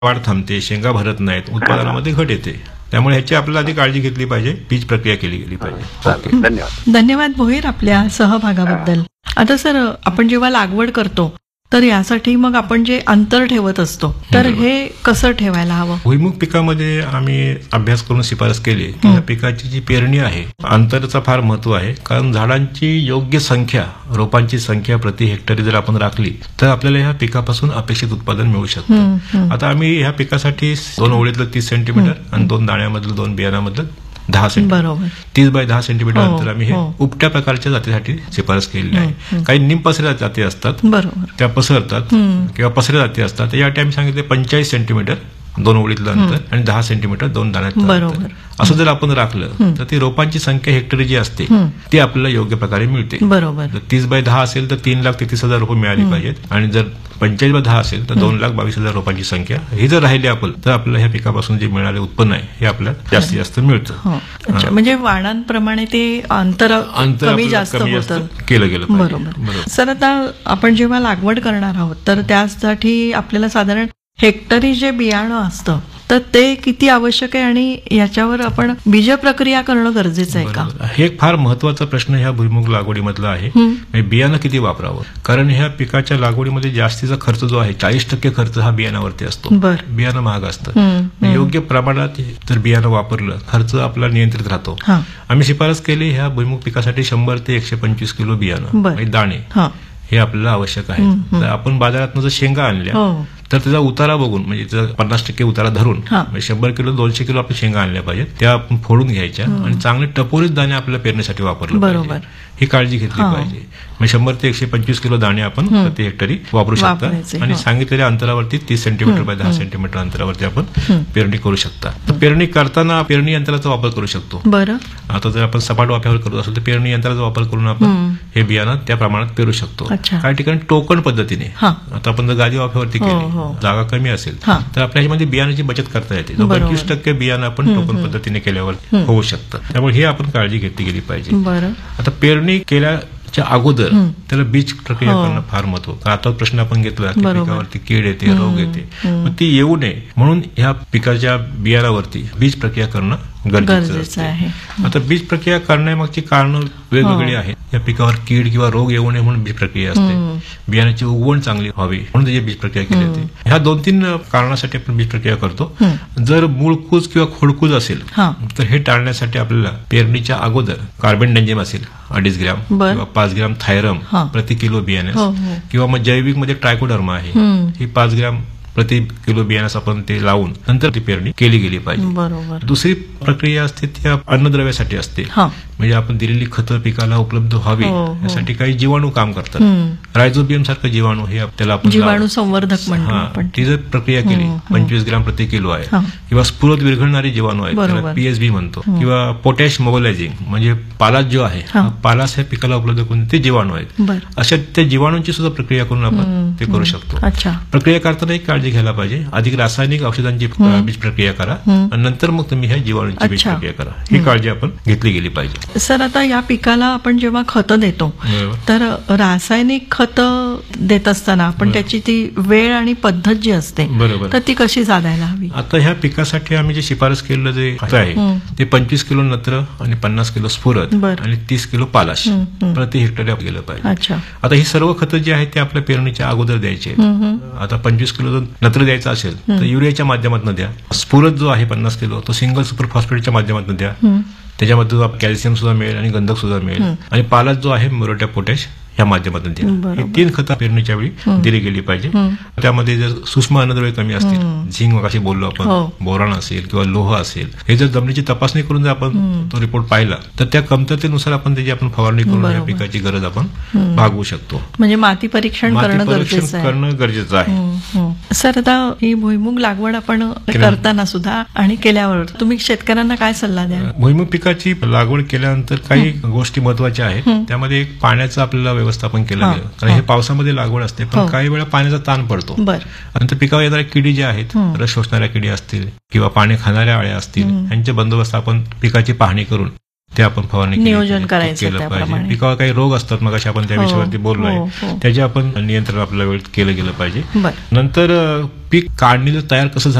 वाढ थांबते, शेंगा भरत नाहीत, उत्पादनामध्ये घट येते. त्यामुळे ह्याची आपल्याला आधी काळजी घेतली पाहिजे, बीज प्रक्रिया केली गेली पाहिजे. धन्यवाद. धन्यवाद भोईर आपल्या सहभागाबद्दल. आता सर, आपण जेव्हा लागवड करतो तर यासाठी मग आपण जे अंतर ठेवत असतो तर हे कसं ठेवायला हवं? भुईमुग पिकामध्ये आम्ही अभ्यास करून शिफारस केली की या पिकाची जी पेरणी आहे अंतराचा फार महत्व आहे. कारण झाडांची योग्य संख्या, रोपांची संख्या प्रति हेक्टरी जर आपण राखली तर आपल्याला ह्या पिकापासून अपेक्षित उत्पादन मिळू शकतं. आता आम्ही ह्या पिकासाठी 2 ओळीतलं 30 सेंटीमीटर आणि 2 दाण्यामधलं 2 बियाणामधलं 10 सेंटीमीटर, 30 बाय 10 सेंटीमीटर अंतर आम्ही हे उपट्या प्रकारच्या जातीसाठी शिफारस केलेली आहे. काही निमपसऱ्या जाती असतात, त्या पसरतात किंवा पसऱ्या जाती असतात. या टाइम सांगितले 45 सेंटीमीटर 2 ओळीतलं अंतर आणि 10 सेंटीमीटर 2 दाण्यातलं अंतर. असं जर आपण राखलं तर ती रोपांची संख्या हेक्टरी जी असते ती आपल्याला योग्य प्रकारे मिळते. जर 30 बाय 10 असेल तर 3,33,000 रोपं मिळाली पाहिजेत आणि जर 45 बाय 10 असेल तर 2,22,000 रोपांची संख्या ही जर राहिली आपण तर आपल्याला ह्या पिकापासून जे मिळाले उत्पन्न आहे हे आपल्याला जास्तीत जास्त मिळतं. म्हणजे वाणांप्रमाणे ते अंतर कमी जास्त होतं केलं गेलं. बरोबर. सर, आता आपण जेव्हा लागवड करणार आहोत तर त्यासाठी आपल्याला साधारण हेक्टरी जे बियाणं असतं तर ते किती आवश्यक आहे आणि याच्यावर आपण बीज प्रक्रिया करणं गरजेचं आहे का? हे एक फार महत्वाचा प्रश्न ह्या भुईमुग लागवडीमधला आहे. बियाणं किती वापरावं? कारण ह्या पिकाच्या लागवडीमध्ये जास्तीचा खर्च जो आहे 40% खर्च हा बियाणावरती असतो. बियाणं महाग असतं. योग्य प्रमाणात जर बियाणं वापरलं खर्च आपला नियंत्रित राहतो. आम्ही शिफारस केली ह्या भुईमुग पिकासाठी 100 ते 125 किलो बियाणं दाणे हे आपल्याला आवश्यक आहे. तर आपण बाजारात जर शेंगा आणल्या तर त्याचा उतारा बघून, म्हणजे 50% उतारा धरून 100 किलो 200 किलो आपल्या शेंगा आणल्या पाहिजेत. त्या आपण फोडून घ्यायच्या आणि चांगले टपोरीत दाणे आपल्याला पेरण्यासाठी वापरलं पाहिजे. ही काळजी घेतली पाहिजे. 100 ते 125 किलो दाणे आपण प्रति हेक्टरी वापरू शकता आणि सांगितलेल्या अंतरावरती 30 सेंटीमीटर बाय 10 सेंटीमीटर अंतरावरती आपण पेरणी करू शकता. पेरणी करताना पेरणी यंत्राचा वापर करू शकतो. आता जर आपण सपाट वाफ्यावर करत असेल तर पेरणी यंत्राचा वापर करून आपण हे बियाणं त्या प्रमाणात पेरू शकतो. काही ठिकाणी टोकन पद्धतीने, आता आपण जर गादी वाफ्यावरती केली, जागा कमी असेल तर आपल्या ह्याच्यामध्ये बियाणाची बचत करता येते. 25% बियाणं आपण टोकन पद्धतीने केल्यावर होऊ शकतं. त्यामुळे हे आपण काळजी घेतली गेली पाहिजे. आता पेरणी केल्याच्या अगोदर त्याला बीज प्रक्रिया करणं फार महत्त्वाचं. आता प्रश्न आपण घेतला की पिकावरती कीड येते, रोग येते, मग ती येऊ नये म्हणून ह्या पिकाच्या बियाणावरती बीज प्रक्रिया करणं गरजेचं आहे. आता बीज प्रक्रिया करण्यामागची कारणं वेगवेगळी आहेत. या पिकावर कीड किंवा रोग येऊ नये म्हणून बीज प्रक्रिया असते. बियाण्याची उगवण चांगली व्हावी म्हणून त्याची बीज प्रक्रिया केली जाते. ह्या 2-3 कारणासाठी आपण बीज प्रक्रिया करतो. जर मूळकूज किंवा खोडकूज असेल तर हे टाळण्यासाठी आपल्याला पेरणीच्या अगोदर कार्बेंडेंजियम असेल 2.5 ग्रॅम किंवा 5 ग्रॅम थायरम प्रति किलो बियाण्यास किंवा मग जैविक मध्ये ट्रायकोडर्मा आहे ही 5 ग्रॅम प्रति किलो बियाण्यास आपण ते लावून नंतर ती पेरणी केली गेली पाहिजे. दुसरी प्रक्रिया असते ती अन्नद्रव्यासाठी असते. म्हणजे आपण दिलेली खतं पिकाला उपलब्ध व्हावी यासाठी काही जीवाणू काम करतात. रायझोबियम सारखं जीवाणू हे त्याला आपण जीवाणू संवर्धक म्हणतो. ती जर प्रक्रिया केली 25 ग्रॅम प्रति किलो आहे किंवा स्फुरत विरघळणारे जीवाणू आहेत त्याला पीएसबी म्हणतो किंवा पोटॅश मोबिलायझिंग म्हणजे पालाश जो आहे पालाश हे पिकाला उपलब्ध करून ते जीवाणू आहेत. अशा त्या जीवाणूंची सुद्धा प्रक्रिया करून आपण ते करू शकतो. प्रक्रिया करताना एक काळजी घ्यायला पाहिजे. अधिक रासायनिक औषधांची बीज प्रक्रिया करा आणि नंतर मग तुम्ही ह्या जीवाणूंची बीज प्रक्रिया करा. ही काळजी आपण घेतली गेली पाहिजे. सर, आता या पिकाला आपण जेव्हा खतं देतो तर रासायनिक खतं देत असताना आपण त्याची ती वेळ आणि पद्धत जी असते तर ती कशी साधायला हवी? आता ह्या पिकासाठी आम्ही जे शिफारस केलेलं जे खत आहे ते 25 किलो नत्र आणि 50 किलो स्फुरत आणि 30 किलो पालाश प्रति हेक्टरी गेलं पाहिजे. आता ही सर्व खतं जी आहेत ते आपल्या पेरणीच्या अगोदर द्यायची. आता 25 किलो नत्र द्यायचं असेल तर युरियाच्या माध्यमातून द्या. स्फुरत जो आहे 50 किलो तो सिंगल सुपर फॉस्फेटच्या माध्यमातून द्या. त्याच्यामध्ये कॅल्शियम सुद्धा मिळेल आणि गंधक सुद्धा मिळेल आणि पालाश जो आहे म्युरेट ऑफ पोटॅश या माध्यमातून द्या. ही 3 खतं पेरणीच्या वेळी दिली गेली पाहिजे. त्यामध्ये जर सूक्ष्म अन्नद्रव्ये कमी असतील, झिंक मगाशी बोललो आपण, बोरान असेल किंवा लोह असेल, हे जर जमिनीची तपासणी करून जर आपण तो रिपोर्ट पाहिला तर त्या कमतरतेनुसार आपण त्याची आपण फवारणी करून या पिकाची गरज आपण भागवू शकतो. म्हणजे माती परीक्षण करणं गरजेचं आहे. सर, आता ही भुईमुग लागवड आपण करताना सुद्धा आणि केल्यावर तुम्ही शेतकऱ्यांना काय सल्ला द्या? भुईमुग पिकाची लागवड केल्यानंतर काही गोष्टी महत्वाच्या आहेत. त्यामध्ये एक पाण्याचं आपल्याला व्यवस्थापन केलं गेलं. कारण हे पावसामध्ये लागवड असते पण काही वेळा पाण्याचा ताण पडतो. नंतर पिकावर येणाऱ्या किडी ज्या आहेत, रस शोषणाऱ्या किडी असतील किंवा पाणी खाणाऱ्या अळ्या असतील यांचे बंदोबस्त आपण पिकाची पाहणी करून ते आपण फवारणी नियोजन करायचं केलं पाहिजे. त्याप्रमाणे. पिकावर काही रोग असतात, मग आपण त्या हो, विषयावरती बोललोय, हो. त्याचे आपण नियंत्रण आपल्या वेळेत केलं गेलं पाहिजे. बरं. नंतर पीक काढणीला तयार कसं